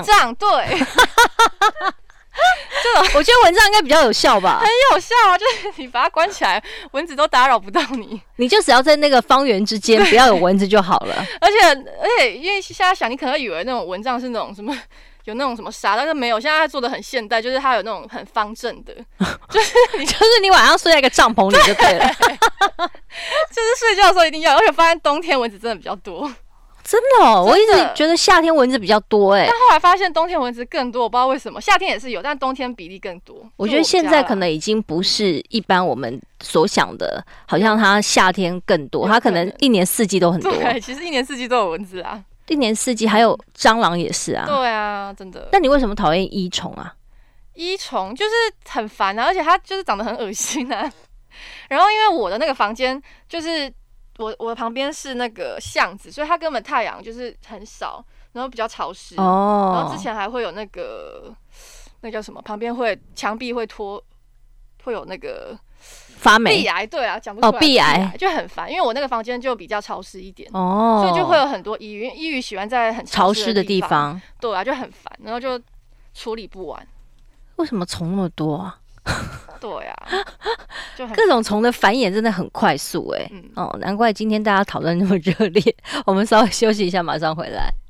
帐对。 我觉得蚊帐应该比较有效吧， 很有效啊！就是你把它关起来，蚊子都打扰不到你。 你就只要在那个方圆之间不要有蚊子就好了。 而且，因为现在想，你可能会以为那种蚊帐是那种什么有那种什么纱，但是没有。现在做的很现代，就是它有那种很方正的，就是你晚上睡在一个帐篷里就对了。 就是睡觉的时候一定要，而且发现冬天蚊子真的比较多。 真的哦，我一直觉得夏天蚊子比较多但后来发现冬天蚊子更多，我不知道为什么。夏天也是有，但冬天比例更多。 我觉得现在可能已经不是一般我们所想的，好像它夏天更多，它可能一年四季都很多。 对，其实一年四季都有蚊子啊， 一年四季还有蟑螂也是啊。 对啊，真的。 那你为什么讨厌衣虫啊？ 衣虫就是很烦啊，而且它就是长得很恶心啊。然后因为我的那个房间就是我的旁边是那个巷子，所以它根本太阳就是很少，然后比较潮湿。然后之前还会有那个叫什么，旁边墙壁会有那个发霉壁癌，对啊，讲不出来。 壁癌就很烦，因为我那个房间就比较潮湿一点，所以就会有很多衣鱼喜欢在很潮湿的地方。 对啊，就很烦，然后就处理不完。 为什么虫那么多啊？ 对啊，就很各种虫的繁衍真的很快速难怪今天大家讨论那么热烈。我们稍微休息一下，马上回来。